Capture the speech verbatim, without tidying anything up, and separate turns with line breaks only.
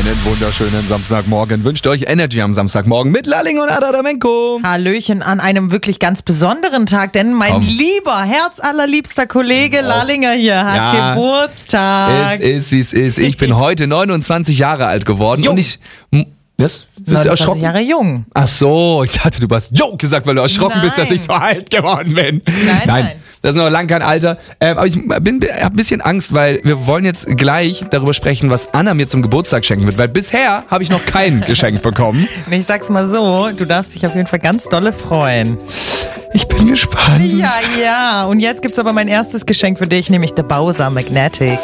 Einen wunderschönen Samstagmorgen wünscht euch Energy am Samstagmorgen mit Lalling und Adadamenko.
Hallöchen an einem wirklich ganz besonderen Tag, denn mein
Komm.
lieber, herzallerliebster Kollege
Oh.
Lallinger hier hat
Ja.
Geburtstag.
Es ist, wie es ist. Ich bin heute neunundzwanzig Jahre alt geworden.
Jung.
Und ich... Was? Bist du
neunundzwanzig
erschrocken?
Jahre jung.
Ach so, ich dachte, du hast Jo gesagt, weil du erschrocken bist, dass ich so alt geworden bin.
Nein, nein.
Das ist noch lang kein Alter. Ähm, aber ich bin, hab ein bisschen Angst, weil wir wollen jetzt gleich darüber sprechen, was Anna mir zum Geburtstag schenken wird. Weil bisher habe ich noch kein Geschenk bekommen.
Und ich sag's mal so, du darfst dich auf jeden Fall ganz dolle freuen.
Ich bin gespannt.
Ja, ja. Und jetzt gibt's aber mein erstes Geschenk für dich, nämlich The Bowser Magnetic.